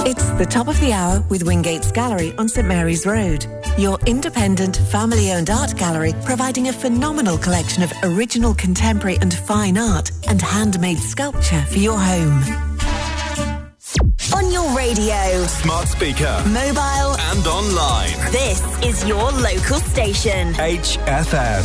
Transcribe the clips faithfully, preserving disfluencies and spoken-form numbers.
It's the top of the hour with Wingate's Gallery on St Mary's Road. Your independent, family-owned art gallery providing a phenomenal collection of original contemporary and fine art and handmade sculpture for your home. On your radio, smart speaker, mobile and online. This is your local station. H F M.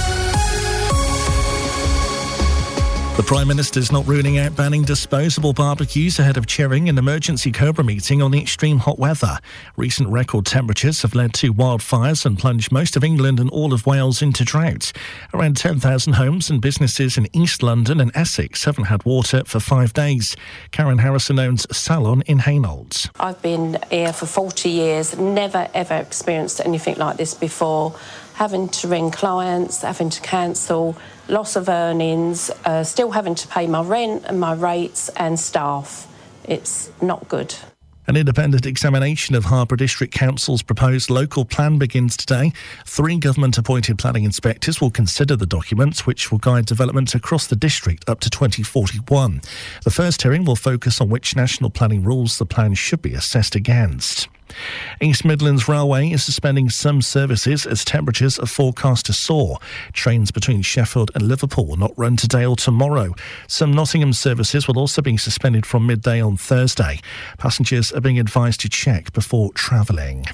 The Prime Minister's not ruling out banning disposable barbecues ahead of chairing an emergency Cobra meeting on the extreme hot weather. Recent record temperatures have led to wildfires and plunged most of England and all of Wales into drought. Around ten thousand homes and businesses in East London and Essex haven't had water for five days. Karen Harrison owns a salon in Hainault. I've been here for forty years, never ever experienced anything like this before. Having to ring clients, having to cancel, loss of earnings, uh, still having to pay my rent and my rates and staff. It's not good. An independent examination of Harborough District Council's proposed local plan begins today. Three government-appointed planning inspectors will consider the documents, which will guide development across the district up to twenty forty-one. The first hearing will focus on which national planning rules the plan should be assessed against. East Midlands Railway is suspending some services as temperatures are forecast to soar. Trains between Sheffield and Liverpool will not run today or tomorrow. Some Nottingham services will also be suspended from midday on Thursday. Passengers are being advised to check before travelling.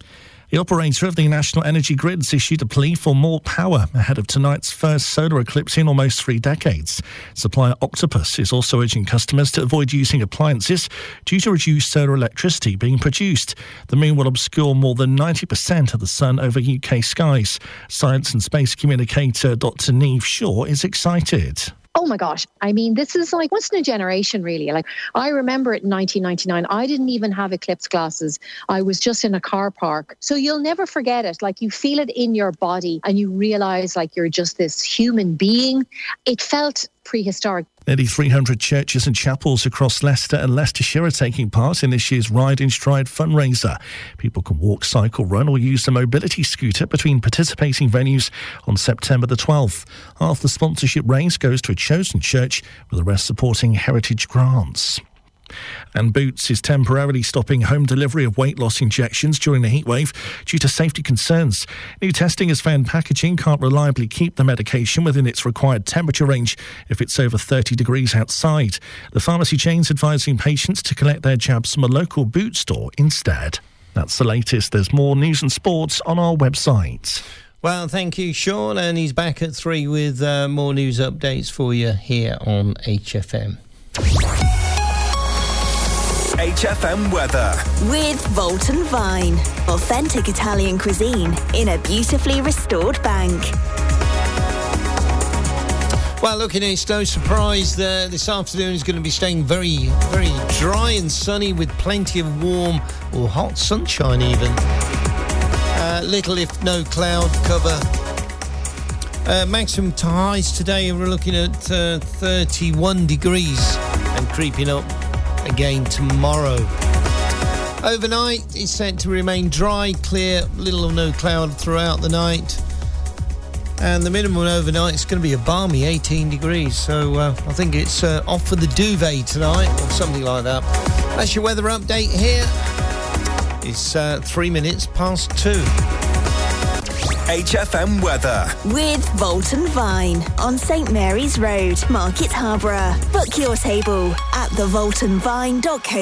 The operator of the National Energy Grids issued a plea for more power ahead of tonight's first solar eclipse in almost three decades. Supplier Octopus is also urging customers to avoid using appliances due to reduced solar electricity being produced. The moon will obscure more than ninety percent of the sun over U K skies. Science and space communicator Doctor Niamh Shaw is excited. Oh my gosh. I mean, this is like once in a generation, really. Like, I remember it in nineteen ninety-nine. I didn't even have eclipse glasses. I was just in a car park. So you'll never forget it. Like, you feel it in your body and you realise like you're just this human being. It felt prehistoric. Nearly three hundred churches and chapels across Leicester and Leicestershire are taking part in this year's Ride in Stride fundraiser. People can walk, cycle, run or use a mobility scooter between participating venues on September the twelfth. Half the sponsorship raise goes to a chosen church, with the rest supporting heritage grants. And Boots is temporarily stopping home delivery of weight loss injections during the heatwave due to safety concerns. New testing has found packaging can't reliably keep the medication within its required temperature range if it's over thirty degrees outside. The pharmacy chain's advising patients to collect their jabs from a local Boots store instead. That's the latest. There's more news and sports on our website. Well, thank you, Sean, and he's back at three with uh, more news updates for you here on H F M. H F M weather. With Volton Vine. Authentic Italian cuisine in a beautifully restored bank. Well, looking at it's no surprise that this afternoon is going to be staying very, very dry and sunny with plenty of warm or hot sunshine even. Uh, little if no cloud cover. Uh, maximum highs today, we're looking at uh, thirty-one degrees and creeping up again tomorrow. Overnight, it's set to remain dry, clear, little or no cloud throughout the night. And the minimum overnight is going to be a balmy eighteen degrees. So uh, I think it's uh, off for the duvet tonight or something like that. That's your weather update here. It's uh, three minutes past two. H F M weather. With Volton Vine on St Mary's Road, Market Harborough. Book your table at the volton vine dot co